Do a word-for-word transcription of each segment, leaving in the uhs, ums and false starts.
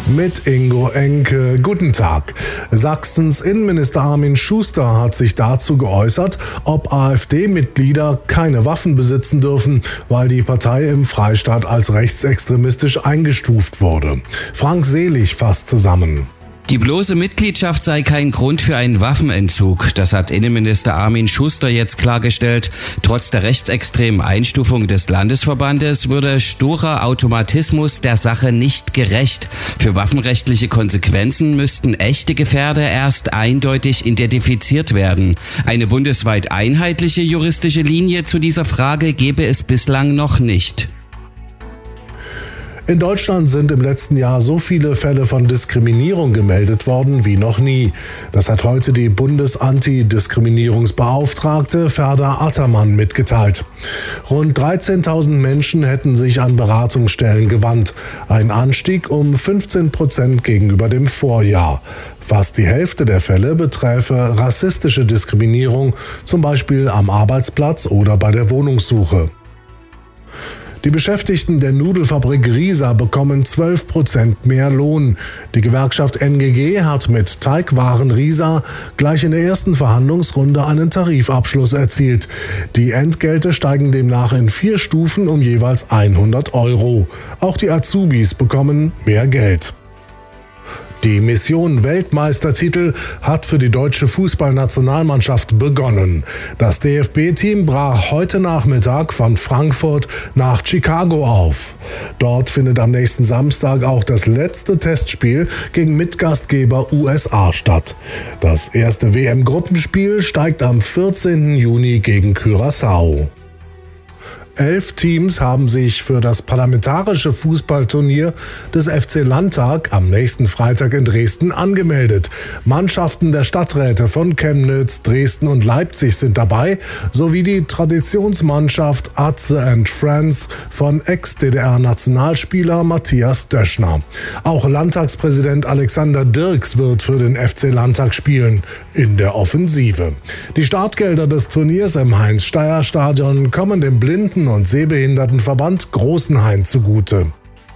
Mit Ingo Enke. Guten Tag. Sachsens Innenminister Armin Schuster hat sich dazu geäußert, ob AfD-Mitglieder keine Waffen besitzen dürfen, weil die Partei im Freistaat als rechtsextremistisch eingestuft wurde. Frank Selig fasst zusammen. Die bloße Mitgliedschaft sei kein Grund für einen Waffenentzug. Das hat Innenminister Armin Schuster jetzt klargestellt. Trotz der rechtsextremen Einstufung des Landesverbandes würde sturer Automatismus der Sache nicht gerecht. Für waffenrechtliche Konsequenzen müssten echte Gefährder erst eindeutig identifiziert werden. Eine bundesweit einheitliche juristische Linie zu dieser Frage gäbe es bislang noch nicht. In Deutschland sind im letzten Jahr so viele Fälle von Diskriminierung gemeldet worden wie noch nie. Das hat heute die Bundesantidiskriminierungsbeauftragte Ferda Attermann mitgeteilt. Rund dreizehntausend Menschen hätten sich an Beratungsstellen gewandt. Ein Anstieg um fünfzehn Prozent gegenüber dem Vorjahr. Fast die Hälfte der Fälle beträfe rassistische Diskriminierung, zum Beispiel am Arbeitsplatz oder bei der Wohnungssuche. Die Beschäftigten der Nudelfabrik Rieser bekommen zwölf Prozent mehr Lohn. Die Gewerkschaft N G G hat mit Teigwaren Rieser gleich in der ersten Verhandlungsrunde einen Tarifabschluss erzielt. Die Entgelte steigen demnach in vier Stufen um jeweils hundert Euro. Auch die Azubis bekommen mehr Geld. Die Mission Weltmeistertitel hat für die deutsche Fußballnationalmannschaft begonnen. Das D F B-Team brach heute Nachmittag von Frankfurt nach Chicago auf. Dort findet am nächsten Samstag auch das letzte Testspiel gegen Mitgastgeber U S A statt. Das erste W M-Gruppenspiel steigt am vierzehnten Juni gegen Curaçao. Elf Teams haben sich für das parlamentarische Fußballturnier des F C Landtag am nächsten Freitag in Dresden angemeldet. Mannschaften der Stadträte von Chemnitz, Dresden und Leipzig sind dabei, sowie die Traditionsmannschaft Atze and Friends von Ex-D D R-Nationalspieler Matthias Döschner. Auch Landtagspräsident Alexander Dirks wird für den F C Landtag spielen, in der Offensive. Die Startgelder des Turniers im Heinz-Steyer-Stadion kommen dem Blinden- und Sehbehindertenverband Großenhain zugute.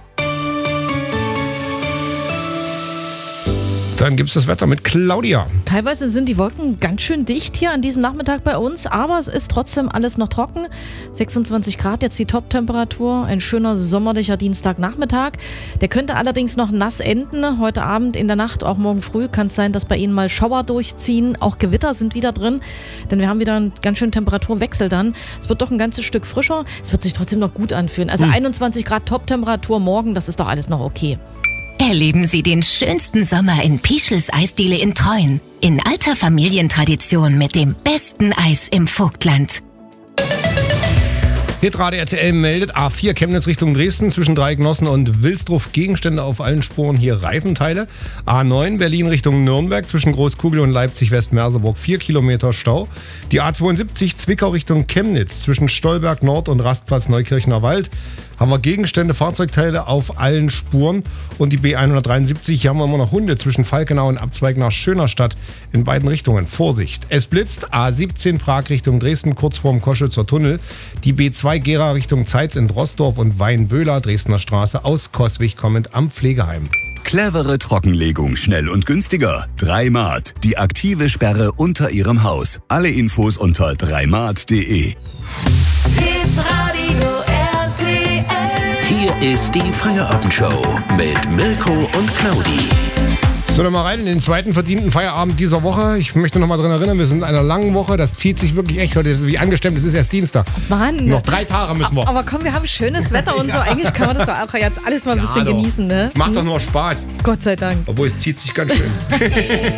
Dann gibt es das Wetter mit Claudia. Teilweise sind die Wolken ganz schön dicht hier an diesem Nachmittag bei uns, aber es ist trotzdem alles noch trocken. sechsundzwanzig Grad jetzt die Top-Temperatur, ein schöner sommerlicher Dienstagnachmittag. Der könnte allerdings noch nass enden. Heute Abend, in der Nacht, auch morgen früh kann es sein, dass bei Ihnen mal Schauer durchziehen. Auch Gewitter sind wieder drin, denn wir haben wieder einen ganz schönen Temperaturwechsel dann. Es wird doch ein ganzes Stück frischer. Es wird sich trotzdem noch gut anfühlen. Also hm. einundzwanzig Grad Top-Temperatur morgen, das ist doch alles noch okay. Erleben Sie den schönsten Sommer in Pischels Eisdiele in Treuen. In alter Familientradition mit dem besten Eis im Vogtland. Hitradio R T L meldet A vier Chemnitz Richtung Dresden zwischen Dreiecknossen und Wilsdruf Gegenstände auf allen Spuren, hier Reifenteile. A neun Berlin Richtung Nürnberg zwischen Großkugel und Leipzig-West-Merseburg vier Kilometer Stau. Die A zweiundsiebzig Zwickau Richtung Chemnitz zwischen Stolberg Nord und Rastplatz Neukirchner Wald haben wir Gegenstände, Fahrzeugteile auf allen Spuren. Und die B hundertdreiundsiebzig, hier haben wir immer noch Hunde zwischen Falkenau und Abzweig nach Schönerstadt in beiden Richtungen. Vorsicht! Es blitzt. A siebzehn Prag Richtung Dresden kurz vorm Koschwitzer Tunnel. Die B zwei Gera Richtung Zeitz in Drosdorf und Weinböhler Dresdner Straße aus Coswig kommend am Pflegeheim. Clevere Trockenlegung, schnell und günstiger. Dreimat, die aktive Sperre unter Ihrem Haus. Alle Infos unter dreimat punkt de. Hier ist die Feierabendshow mit Mirko und Claudi. So, dann mal rein in den zweiten verdienten Feierabend dieser Woche. Ich möchte noch mal daran erinnern, wir sind in einer langen Woche. Das zieht sich wirklich echt heute. Das ist wie angestemmt, es ist erst Dienstag. Mann. Noch drei Tage müssen wir. Aber komm, wir haben schönes Wetter und so. Eigentlich kann man das auch jetzt alles mal ein bisschen ja, genießen, ne? Macht doch nur Spaß. Gott sei Dank. Obwohl es zieht sich ganz schön.